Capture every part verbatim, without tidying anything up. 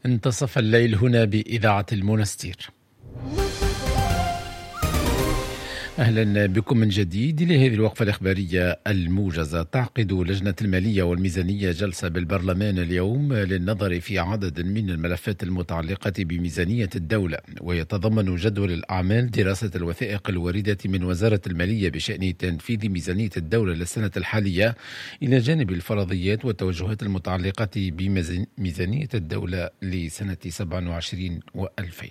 انتصف الليل هنا بإذاعة المنستير. أهلا بكم من جديد لهذه الوقفة الإخبارية الموجزة. تعقد لجنة المالية والميزانية جلسة بالبرلمان اليوم للنظر في عدد من الملفات المتعلقة بميزانية الدولة، ويتضمن جدول الأعمال دراسة الوثائق الواردة من وزارة المالية بشأن تنفيذ ميزانية الدولة للسنة الحالية، إلى جانب الفرضيات والتوجهات المتعلقة بميزانية الدولة لسنة سبعة وعشرين وألفين.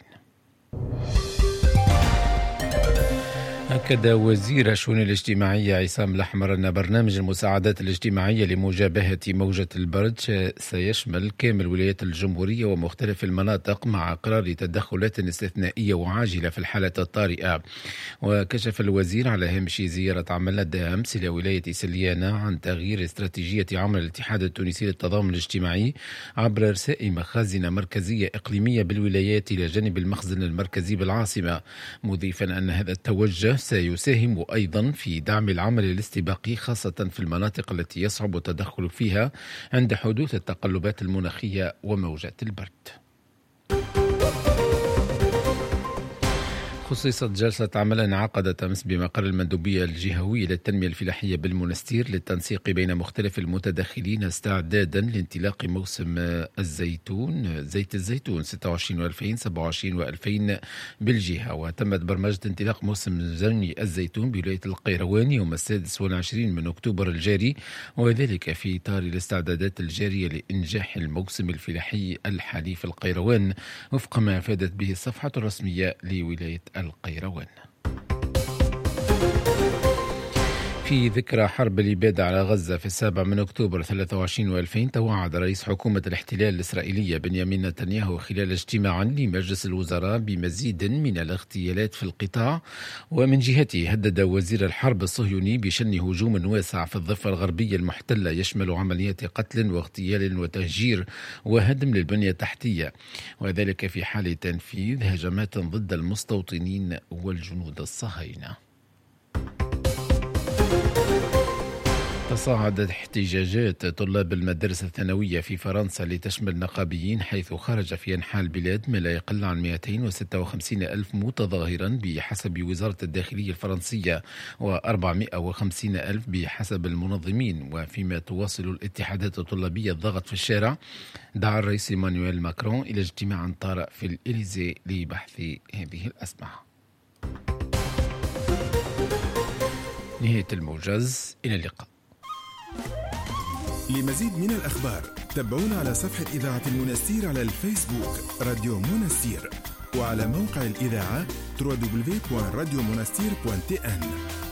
أكد وزير الشؤون الاجتماعية عصام الأحمر أن برنامج المساعدات الاجتماعية لمجابهة موجة البرد سيشمل كامل ولايات الجمهورية ومختلف المناطق، مع إقرار تدخلات استثنائية وعاجلة في الحالة الطارئة. وكشف الوزير على هامش زيارة عمل أمس إلى ولاية سليانة عن تغيير استراتيجية عمل الاتحاد التونسي للتضامن الاجتماعي عبر إرساء مخازن مركزية إقليمية بالولايات إلى جانب المخزن المركزي بالعاصمة، مضيفا أن هذا التوجه سيساهم أيضا في دعم العمل الاستباقي، خاصة في المناطق التي يصعب التدخل فيها عند حدوث التقلبات المناخية وموجات البرد. خصصت جلسة عمل انعقدت أمس بمقر المندوبية الجهوية للتنمية الفلاحية بالمنستير للتنسيق بين مختلف المتدخلين استعدادا لانطلاق موسم الزيتون زيت الزيتون ستة وعشرين وألفين سبعة وعشرين وألفين بالجهة. وتمت برمجة انطلاق موسم زرع الزيتون بولاية القيروان يوم السادس والعشرين من أكتوبر الجاري، وذلك في إطار الاستعدادات الجارية لإنجاح الموسم الفلاحي الحالي في القيروان، وفق ما أفادت به الصفحة الرسمية لولاية القيروان. في ذكرى حرب الإبادة على غزة في السابع من أكتوبر ثلاثة وعشرين وألفين، توعد رئيس حكومة الاحتلال الإسرائيلية بنيامين نتنياهو خلال اجتماع لمجلس الوزراء بمزيد من الاغتيالات في القطاع. ومن جهته هدد وزير الحرب الصهيوني بشن هجوم واسع في الضفة الغربية المحتلة يشمل عمليات قتل واغتيال وتهجير وهدم للبنية التحتية، وذلك في حال تنفيذ هجمات ضد المستوطنين والجنود الصهاينة. تصاعدت احتجاجات طلاب المدارس الثانوية في فرنسا لتشمل نقابيين، حيث خرج في أنحاء البلاد ما لا يقل عن مئتين وستة وخمسين ألف متظاهرا بحسب وزارة الداخلية الفرنسية، وأربعمئة وخمسين ألف بحسب المنظمين. وفيما تواصل الاتحادات الطلابية الضغط في الشارع، دعا الرئيس إيمانويل ماكرون إلى اجتماع طارئ في الإليزي لبحث هذه الأزمة. نهاية الموجز، إلى اللقاء. لمزيد من الأخبار تابعونا على صفحة إذاعة المنستير على الفيسبوك راديو منستير، وعلى موقع الإذاعة دبليو دبليو دبليو دوت راديو منستير دوت تي إن.